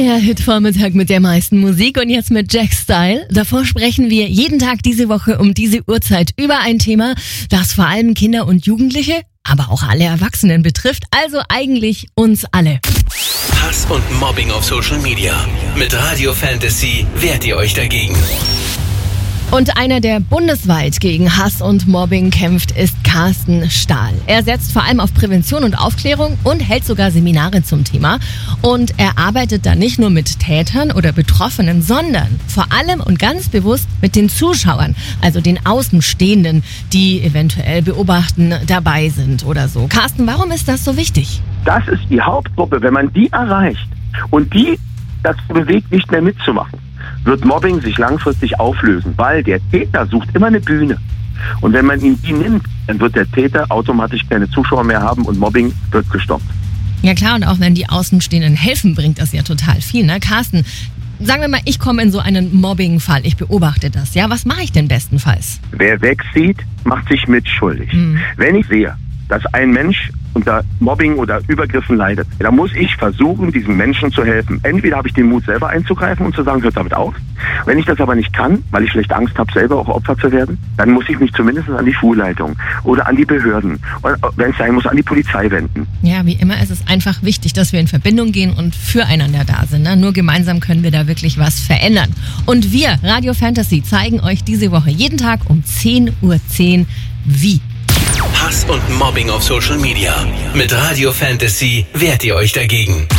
Der Hit-Vormittag mit der meisten Musik und jetzt mit Jack Style. Davor sprechen wir jeden Tag diese Woche um diese Uhrzeit über ein Thema, das vor allem Kinder und Jugendliche, aber auch alle Erwachsenen betrifft, also eigentlich uns alle. Hass und Mobbing auf Social Media. Mit Radio Fantasy wehrt ihr euch dagegen. Und einer, der bundesweit gegen Hass und Mobbing kämpft, ist Carsten Stahl. Er setzt vor allem auf Prävention und Aufklärung und hält sogar Seminare zum Thema. Und er arbeitet da nicht nur mit Tätern oder Betroffenen, sondern vor allem und ganz bewusst mit den Zuschauern, also den Außenstehenden, die eventuell beobachten, dabei sind oder so. Carsten, warum ist das so wichtig? Das ist die Hauptgruppe. Wenn man die erreicht und die dazu bewegt, nicht mehr mitzumachen, wird Mobbing sich langfristig auflösen, weil der Täter sucht immer eine Bühne. Und wenn man ihn die nimmt, dann wird der Täter automatisch keine Zuschauer mehr haben und Mobbing wird gestoppt. Ja klar, und auch wenn die Außenstehenden helfen, bringt das ja total viel, ne? Carsten, sagen wir mal, ich komme in so einen Mobbing-Fall, ich beobachte das, ja? Was mache ich denn bestenfalls? Wer wegsieht, macht sich mitschuldig. Wenn ich sehe, dass ein Mensch unter Mobbing oder Übergriffen leidet, dann muss ich versuchen, diesem Menschen zu helfen. Entweder habe ich den Mut, selber einzugreifen und zu sagen, hört damit auf. Wenn ich das aber nicht kann, weil ich vielleicht Angst habe, selber auch Opfer zu werden, dann muss ich mich zumindest an die Schulleitung oder an die Behörden oder, wenn es sein muss, an die Polizei wenden. Ja, wie immer ist es einfach wichtig, dass wir in Verbindung gehen und füreinander da sind, ne? Nur gemeinsam können wir da wirklich was verändern. Und wir, Radio Fantasy, zeigen euch diese Woche jeden Tag um 10:10 Uhr wie. Hass und Mobbing auf Social Media. Mit Radio Fantasy wehrt ihr euch dagegen.